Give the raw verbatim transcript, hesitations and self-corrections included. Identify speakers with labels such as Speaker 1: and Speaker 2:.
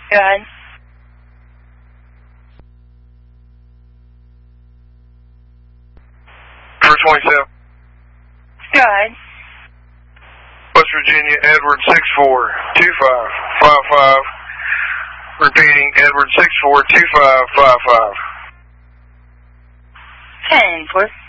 Speaker 1: Go ahead.
Speaker 2: four twenty-seven.
Speaker 1: Go ahead.
Speaker 2: West Virginia, Edward six four two five five five. Repeating, Edward six four two five five five.
Speaker 1: ten four.